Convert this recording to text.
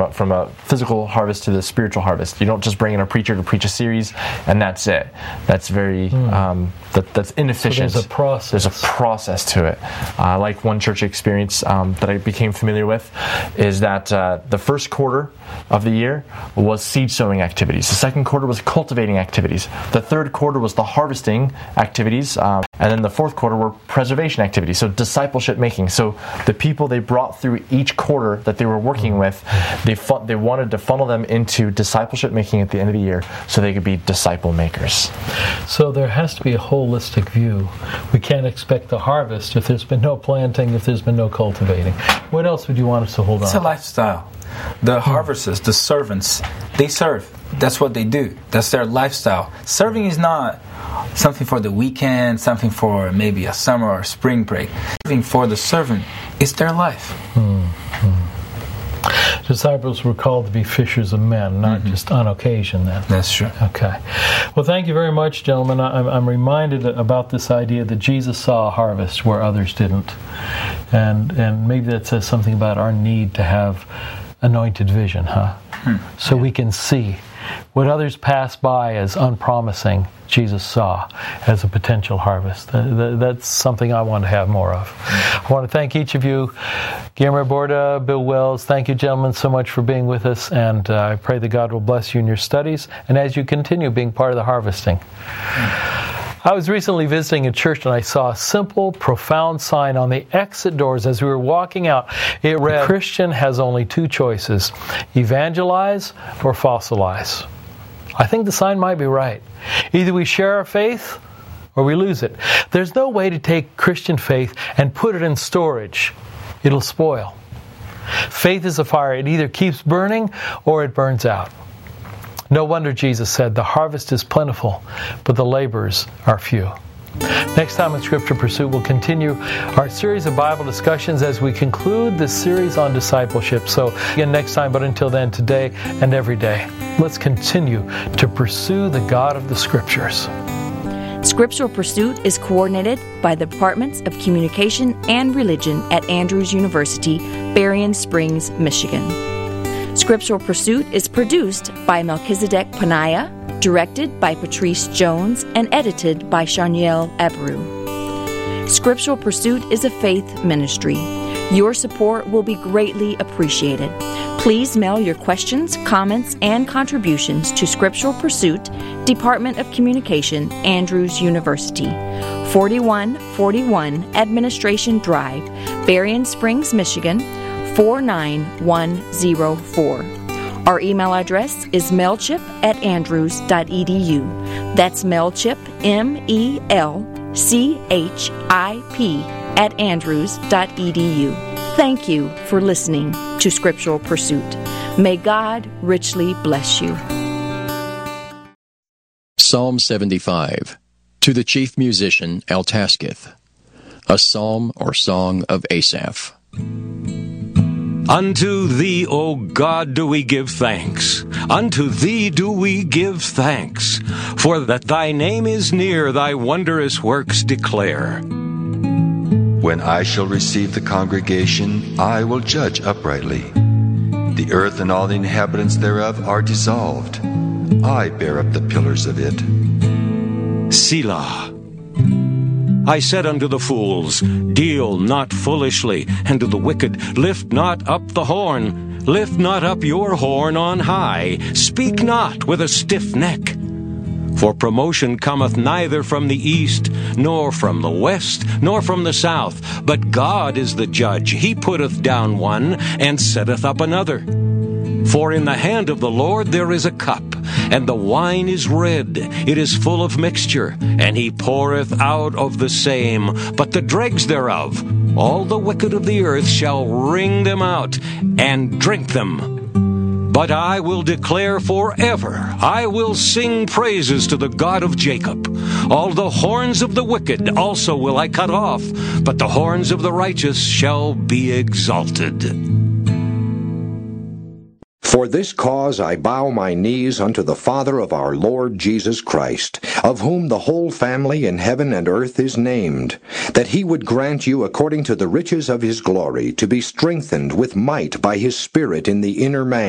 from a physical harvest to the spiritual harvest. You don't just bring in a preacher to preach a series and that's it. That's very that's inefficient. So there's a process. There's a process to it. Like one church experience that I became familiar with is that the first quarter of the year was seed sowing activities. The second quarter was cultivating activities. The third quarter was the harvesting activities. And then the fourth quarter were preservation activities, so discipleship making. So the people they brought through each quarter that they were working with, they wanted to funnel them into discipleship making at the end of the year so they could be disciple makers. So there has to be a holistic view. We can't expect a harvest if there's been no planting, if there's been no cultivating. What else would you want us to hold on? It's a lifestyle. The harvesters, the servants, they serve. That's what they do. That's their lifestyle. Serving is not something for the weekend, something for maybe a summer or spring break. Serving for the servant is their life. Disciples were called to be fishers of men, not just on occasion then. That's true. Okay. Well, thank you very much, gentlemen. I'm reminded about this idea that Jesus saw a harvest where others didn't. And maybe that says something about our need to have anointed vision, so we can see what others pass by as unpromising, Jesus saw as a potential harvest. That's something I want to have more of. I want to thank each of you. Guillermo Borda, Bill Wells, thank you, gentlemen, so much for being with us, and I pray that God will bless you in your studies and as you continue being part of the harvesting. I was recently visiting a church and I saw a simple, profound sign on the exit doors as we were walking out. It read, "Christian has only two choices, evangelize or fossilize." I think the sign might be right. Either we share our faith or we lose it. There's no way to take Christian faith and put it in storage. It'll spoil. Faith is a fire. It either keeps burning or it burns out. No wonder Jesus said, "The harvest is plentiful, but the laborers are few." Next time on Scripture Pursuit, we'll continue our series of Bible discussions as we conclude this series on discipleship. So again, next time, but until then, today and every day, let's continue to pursue the God of the Scriptures. Scriptural Pursuit is coordinated by the Departments of Communication and Religion at Andrews University, Berrien Springs, Michigan. Scriptural Pursuit is produced by Melchizedek Panaya, directed by Patrice Jones, and edited by Shaniel Abreu. Scriptural Pursuit is a faith ministry. Your support will be greatly appreciated. Please mail your questions, comments, and contributions to Scriptural Pursuit, Department of Communication, Andrews University, 4141 Administration Drive, Berrien Springs, Michigan, 49104. Our email address is melchip@andrews.edu. That's Melchip, MELCHIP @andrews.edu. Thank you for listening to Scriptural Pursuit. May God richly bless you. Psalm 75. To the chief musician Altasketh. A psalm or song of Asaph. Unto Thee, O God, do we give thanks. Unto Thee do we give thanks. For that Thy name is near, Thy wondrous works declare. When I shall receive the congregation, I will judge uprightly. The earth and all the inhabitants thereof are dissolved. I bear up the pillars of it. Selah. I said unto the fools, Deal not foolishly, and to the wicked, Lift not up the horn. Lift not up your horn on high. Speak not with a stiff neck. For promotion cometh neither from the east, nor from the west, nor from the south. But God is the judge. He putteth down one, and setteth up another. For in the hand of the Lord there is a cup, and the wine is red, it is full of mixture, and he poureth out of the same, but the dregs thereof, all the wicked of the earth shall wring them out, and drink them. But I will declare forever, I will sing praises to the God of Jacob. All the horns of the wicked also will I cut off, but the horns of the righteous shall be exalted. For this cause I bow my knees unto the Father of our Lord Jesus Christ, of whom the whole family in heaven and earth is named, that he would grant you according to the riches of his glory to be strengthened with might by his Spirit in the inner man,